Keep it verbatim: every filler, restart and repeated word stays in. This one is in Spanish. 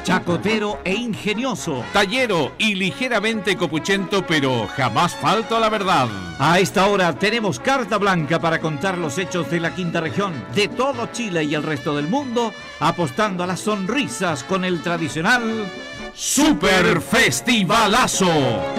chacotero e ingenioso, tallero y ligeramente copuchento, pero jamás falto a la verdad. A esta hora tenemos carta blanca para contar los hechos de la quinta región, de todo Chile y el resto del mundo, apostando a las sonrisas con el tradicional Super Festivalazo.